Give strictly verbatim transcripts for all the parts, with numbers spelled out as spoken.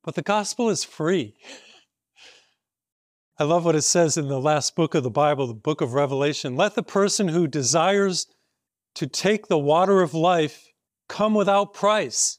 But the gospel is free. I love what it says in the last book of the Bible, the book of Revelation. Let the person who desires to take the water of life come without price.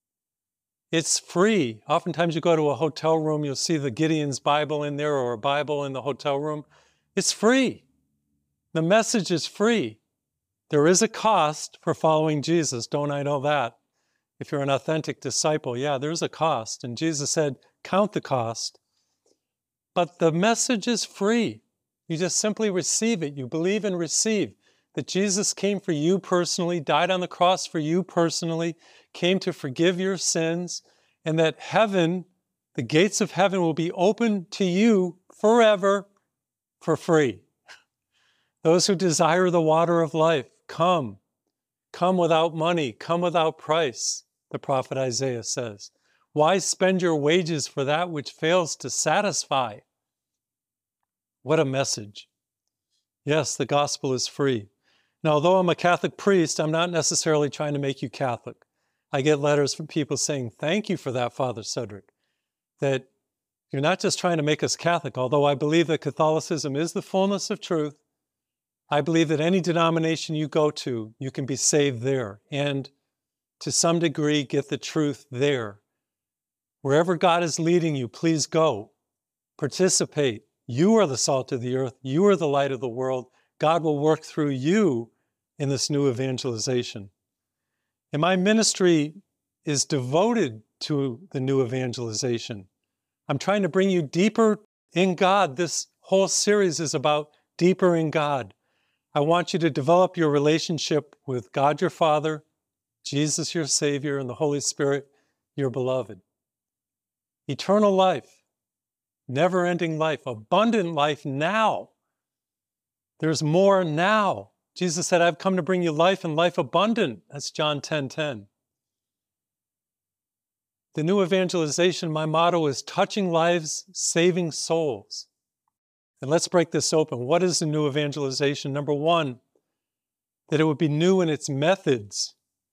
It's free. Oftentimes you go to a hotel room, you'll see the Gideon's Bible in there or a Bible in the hotel room. It's free. The message is free. There is a cost for following Jesus. Don't I know that? If you're an authentic disciple, yeah, there's a cost. And Jesus said, count the cost. But the message is free. You just simply receive it. You believe and receive that Jesus came for you personally, died on the cross for you personally, came to forgive your sins, and that heaven, the gates of heaven will be open to you forever for free. Those who desire the water of life, come. Come without money, come without price, the prophet Isaiah says. Why spend your wages for that which fails to satisfy? What a message. Yes, the gospel is free. Now, although I'm a Catholic priest, I'm not necessarily trying to make you Catholic. I get letters from people saying, thank you for that, Father Cedric, that you're not just trying to make us Catholic, although I believe that Catholicism is the fullness of truth. I believe that any denomination you go to, you can be saved there and to some degree get the truth there. Wherever God is leading you, please go. Participate. You are the salt of the earth. You are the light of the world. God will work through you in this new evangelization. And my ministry is devoted to the new evangelization. I'm trying to bring you deeper in God. This whole series is about deeper in God. I want you to develop your relationship with God your Father, Jesus your Savior, and the Holy Spirit, your beloved. Eternal life, never-ending life, abundant life now. There's more now. Jesus said, I've come to bring you life and life abundant. That's John ten ten. The new evangelization, my motto is touching lives, saving souls. And let's break this open. What is the new evangelization? Number one, that it would be new in its methods.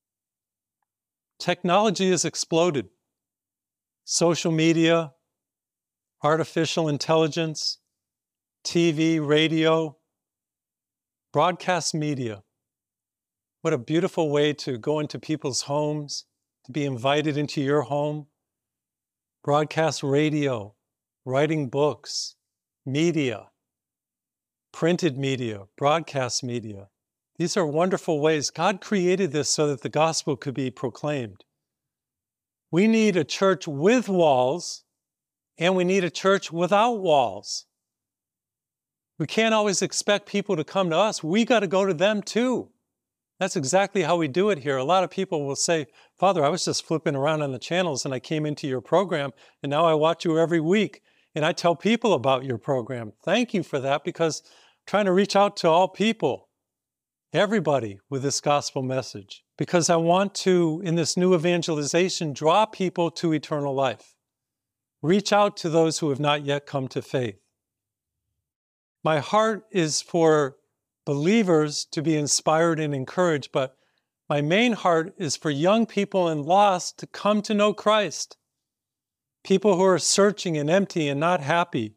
Technology has exploded. Social media, artificial intelligence, T V, radio, broadcast media. What a beautiful way to go into people's homes, to be invited into your home. Broadcast radio, writing books, media, printed media, broadcast media. These are wonderful ways. God created this so that the gospel could be proclaimed. We need a church with walls, and we need a church without walls. We can't always expect people to come to us. We got to go to them too. That's exactly how we do it here. A lot of people will say, Father, I was just flipping around on the channels and I came into your program and now I watch you every week and I tell people about your program. Thank you for that, because I'm trying to reach out to all people, everybody, with this gospel message, because I want to, in this new evangelization, draw people to eternal life. Reach out to those who have not yet come to faith. My heart is for believers to be inspired and encouraged, but my main heart is for young people and lost to come to know Christ. People who are searching and empty and not happy.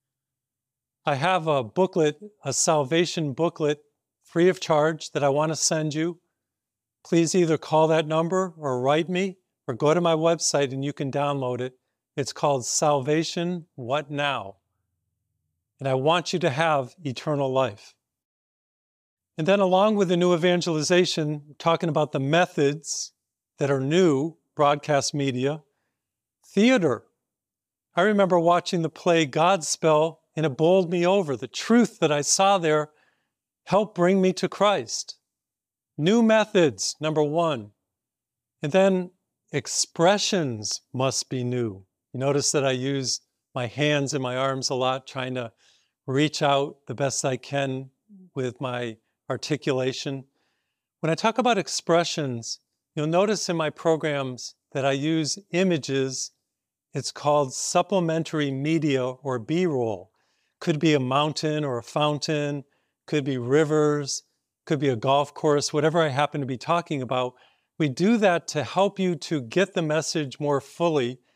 I have a booklet, a salvation booklet, free of charge that I want to send you. Please either call that number or write me or go to my website and you can download it. It's called Salvation, What Now? And I want you to have eternal life. And then along with the new evangelization, talking about the methods that are new, broadcast media, theater. I remember watching the play Godspell, and it bowled me over. The truth that I saw there helped bring me to Christ. New methods, number one. And then expressions must be new. You notice that I use my hands and my arms a lot, trying to reach out the best I can with my articulation. When I talk about expressions, you'll notice in my programs that I use images. It's called supplementary media or B-roll. Could be a mountain or a fountain, could be rivers, could be a golf course, whatever I happen to be talking about. We do that to help you to get the message more fully